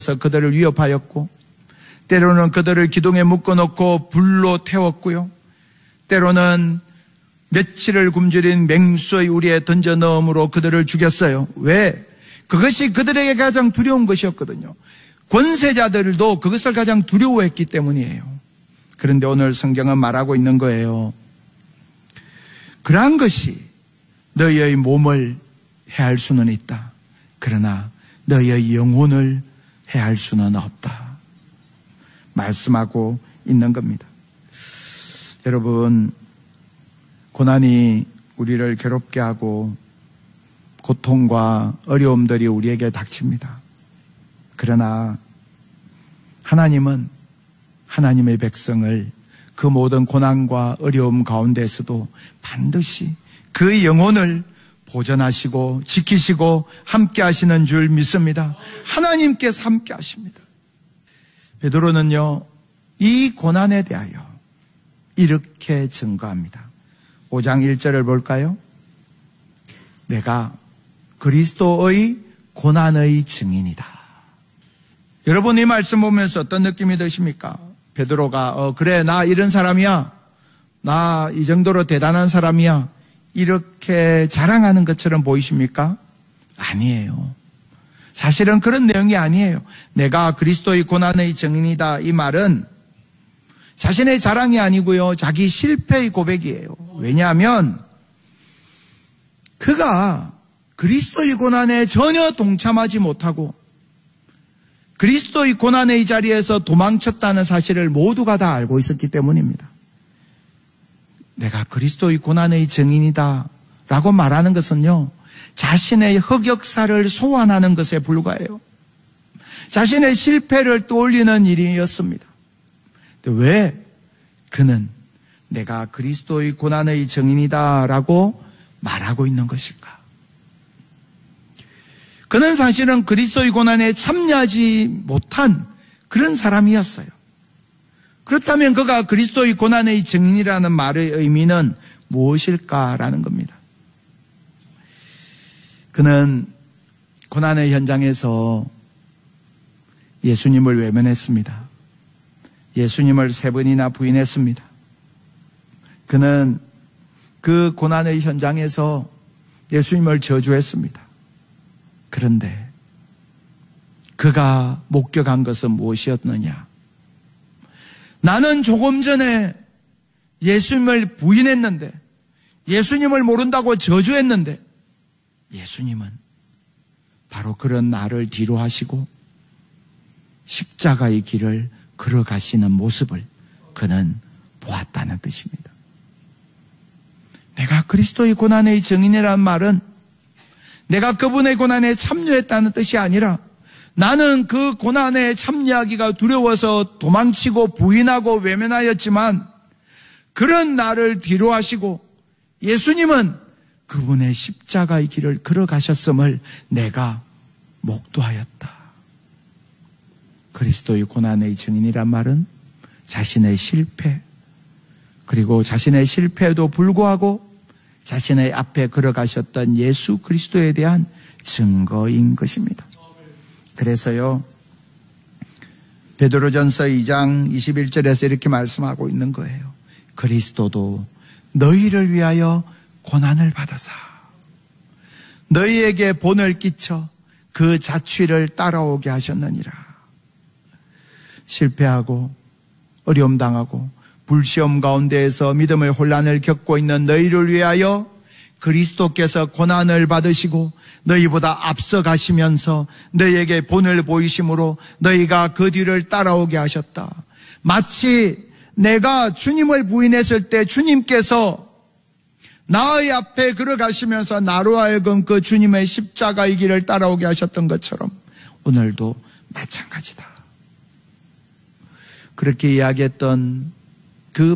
그들을 위협하였고, 때로는 그들을 기둥에 묶어놓고 불로 태웠고요, 때로는 며칠을 굶주린 맹수의 우리에 던져 넣음으로 그들을 죽였어요. 왜? 그것이 그들에게 가장 두려운 것이었거든요. 권세자들도 그것을 가장 두려워했기 때문이에요. 그런데 오늘 성경은 말하고 있는 거예요. 그러한 것이 너희의 몸을 해할 수는 있다. 그러나 너희의 영혼을 해할 수는 없다. 말씀하고 있는 겁니다. 여러분, 고난이 우리를 괴롭게 하고 고통과 어려움들이 우리에게 닥칩니다. 그러나 하나님은 하나님의 백성을 그 모든 고난과 어려움 가운데서도 반드시 그 영혼을 보존하시고 지키시고 함께 하시는 줄 믿습니다. 하나님께서 함께 하십니다. 베드로는요, 이 고난에 대하여 이렇게 증거합니다. 5장 1절을 볼까요? 내가 그리스도의 고난의 증인이다. 여러분, 이 말씀 보면서 어떤 느낌이 드십니까? 베드로가 그래, 나 이런 사람이야, 나 이 정도로 대단한 사람이야, 이렇게 자랑하는 것처럼 보이십니까? 아니에요. 사실은 그런 내용이 아니에요. 내가 그리스도의 고난의 증인이다, 이 말은 자신의 자랑이 아니고요, 자기 실패의 고백이에요. 왜냐하면 그가 그리스도의 고난에 전혀 동참하지 못하고 그리스도의 고난의 자리에서 도망쳤다는 사실을 모두가 다 알고 있었기 때문입니다. 내가 그리스도의 고난의 증인이다 라고 말하는 것은요, 자신의 흑역사를 소환하는 것에 불과해요. 자신의 실패를 떠올리는 일이었습니다. 왜 그는 내가 그리스도의 고난의 증인이다 라고 말하고 있는 것일까? 그는 사실은 그리스도의 고난에 참여하지 못한 그런 사람이었어요. 그렇다면 그가 그리스도의 고난의 증인이라는 말의 의미는 무엇일까라는 겁니다. 그는 고난의 현장에서 예수님을 외면했습니다. 예수님을 3번이나 부인했습니다. 그는 그 고난의 현장에서 예수님을 저주했습니다. 그런데 그가 목격한 것은 무엇이었느냐? 나는 조금 전에 예수님을 부인했는데, 예수님을 모른다고 저주했는데, 예수님은 바로 그런 나를 뒤로 하시고 십자가의 길을 걸어가시는 모습을 그는 보았다는 뜻입니다. 내가 그리스도의 고난의 증인이라는 말은 내가 그분의 고난에 참여했다는 뜻이 아니라 나는 그 고난에 참여하기가 두려워서 도망치고 부인하고 외면하였지만 그런 나를 뒤로 하시고 예수님은 그분의 십자가의 길을 걸어가셨음을 내가 목도하였다. 그리스도의 고난의 증인이란 말은 자신의 실패, 그리고 자신의 실패에도 불구하고 자신의 앞에 걸어가셨던 예수 그리스도에 대한 증거인 것입니다. 그래서요, 베드로전서 2장 21절에서 이렇게 말씀하고 있는 거예요. 그리스도도 너희를 위하여 고난을 받으사 너희에게 본을 끼쳐 그 자취를 따라오게 하셨느니라. 실패하고 어려움 당하고 불시험 가운데에서 믿음의 혼란을 겪고 있는 너희를 위하여 그리스도께서 고난을 받으시고 너희보다 앞서가시면서 너희에게 본을 보이심으로 너희가 그 뒤를 따라오게 하셨다. 마치 내가 주님을 부인했을 때 주님께서 나의 앞에 걸어가시면서 나로 하여금 그 주님의 십자가의 길을 따라오게 하셨던 것처럼 오늘도 마찬가지다. 그렇게 이야기했던 그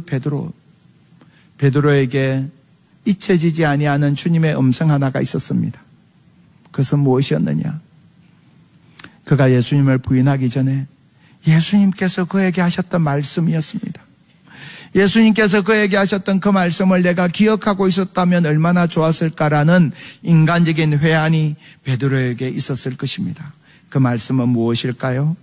베드로에게 잊혀지지 아니하는 주님의 음성 하나가 있었습니다. 그것은 무엇이었느냐? 그가 예수님을 부인하기 전에 예수님께서 그에게 하셨던 말씀이었습니다. 예수님께서 그에게 하셨던 그 말씀을 내가 기억하고 있었다면 얼마나 좋았을까라는 인간적인 회한이 베드로에게 있었을 것입니다. 그 말씀은 무엇일까요?